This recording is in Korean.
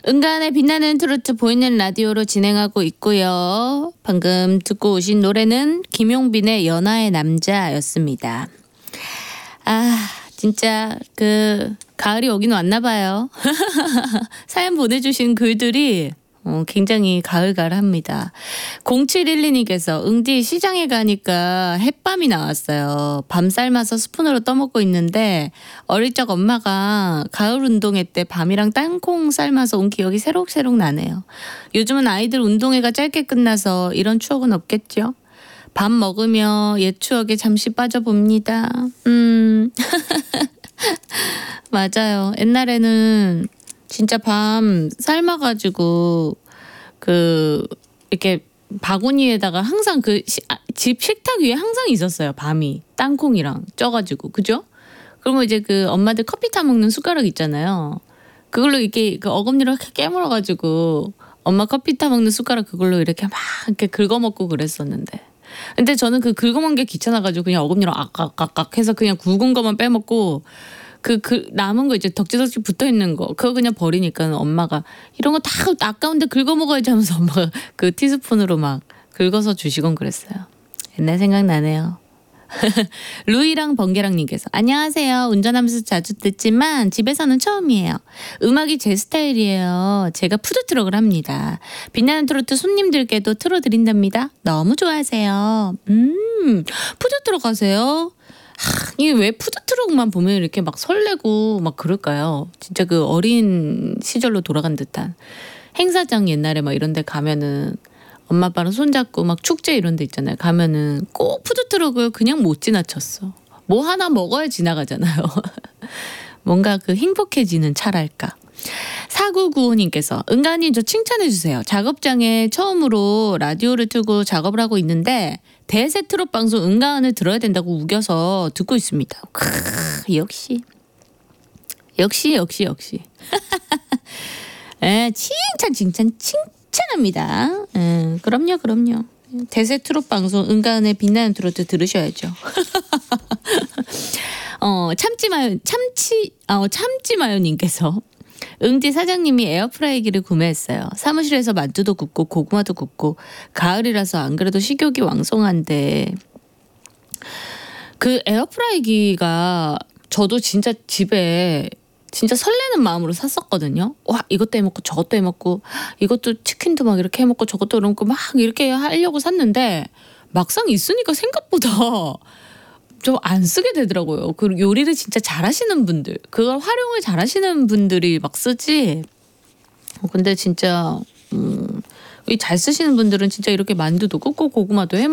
은간의 빛나는 트로트 보이는 라디오로 진행하고 있고요. 방금 듣고 오신 노래는 김용빈의 연하의 남자였습니다. 아, 진짜 가을이 오긴 왔나 봐요. 사연 보내주신 글들이 굉장히 가을가을합니다. 0712님께서 응디 시장에 가니까 햇밤이 나왔어요. 밤 삶아서 스푼으로 떠먹고 있는데 어릴 적 엄마가 가을 운동회 때 밤이랑 땅콩 삶아서 온 기억이 새록새록 나네요. 요즘은 아이들 운동회가 짧게 끝나서 이런 추억은 없겠죠? 밥 먹으며 옛 추억에 잠시 빠져봅니다. 맞아요. 옛날에는 진짜 밤 삶아가지고 이렇게 바구니에다가 항상 집 식탁 위에 항상 있었어요. 밤이 땅콩이랑 쪄가지고, 그죠? 그러면 이제 엄마들 커피 타 먹는 숟가락 있잖아요. 그걸로 이렇게 어금니로 깨물어가지고 엄마 커피 타 먹는 숟가락 그걸로 이렇게 막 이렇게 긁어 먹고 그랬었는데. 근데 저는 긁어먹는 게 귀찮아가지고 그냥 어금니로 악악악악 해서 그냥 굵은 것만 빼먹고. 남은 거 이제 덕지덕지 붙어 있는 거 그거 그냥 버리니까 엄마가 이런 거 다 아까운데 긁어 먹어야지 하면서 엄마가 티스푼으로 막 긁어서 주시곤 그랬어요. 옛날 생각나네요. 루이랑 번개랑님께서 안녕하세요. 운전하면서 자주 듣지만 집에서는 처음이에요. 음악이 제 스타일이에요. 제가 푸드트럭을 합니다. 빛나는 트로트 손님들께도 틀어드린답니다. 너무 좋아하세요. 푸드트럭 하세요? 이게 왜 푸드트럭만 보면 이렇게 막 설레고 막 그럴까요? 진짜 어린 시절로 돌아간 듯한. 행사장 옛날에 막 이런 데 가면은 엄마 아빠랑 손잡고 막 축제 이런 데 있잖아요. 가면은 꼭 푸드트럭을 그냥 못 지나쳤어. 뭐 하나 먹어야 지나가잖아요. 뭔가 행복해지는 차랄까. 4995님께서 은가님 저 칭찬해주세요. 작업장에 처음으로 라디오를 틀고 작업을 하고 있는데 대세 트롯 방송 은가은을 들어야 된다고 우겨서 듣고 있습니다. 역시. 칭찬합니다. 그럼요. 대세 트롯 방송 은가은의 빛나는 트로트 들으셔야죠. 참지마요님께서 응디 사장님이 에어프라이기를 구매했어요. 사무실에서 만두도 굽고 고구마도 굽고 가을이라서 안 그래도 식욕이 왕성한데 에어프라이기가 저도 진짜 집에 진짜 설레는 마음으로 샀었거든요. 와 이것도 해먹고 저것도 해먹고 이것도 치킨도 막 이렇게 해먹고 저것도 해먹고 막 이렇게 하려고 샀는데 막상 있으니까 생각보다 좀 안 쓰게 되더라고요. 그 요리를 진짜 잘하시는 분들, 그걸 활용을 잘하시는 분들이 막 쓰지. 근데 진짜 잘 쓰시는 분들은 진짜 이렇게 만두도 굽고 고구마도 해